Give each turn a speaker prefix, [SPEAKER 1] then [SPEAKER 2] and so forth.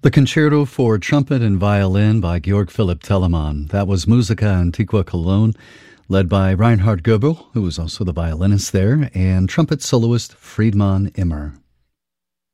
[SPEAKER 1] The Concerto for Trumpet and Violin by Georg Philipp Telemann. That was Musica Antiqua Cologne, led by Reinhard Goebel, who was also the violinist there, and trumpet soloist Friedman Immer.